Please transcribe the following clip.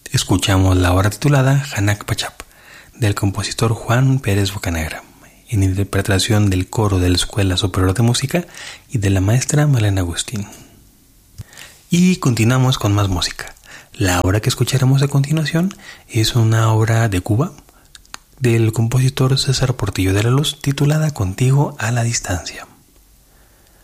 Escuchamos la obra titulada Hanak Pachap, del compositor Juan Pérez Bocanegra, en interpretación del coro de la Escuela Superior de Música y de la maestra Malena Agustín. Y continuamos con más música. La obra que escucharemos a continuación es una obra de Cuba, del compositor César Portillo de la Luz, titulada Contigo a la Distancia.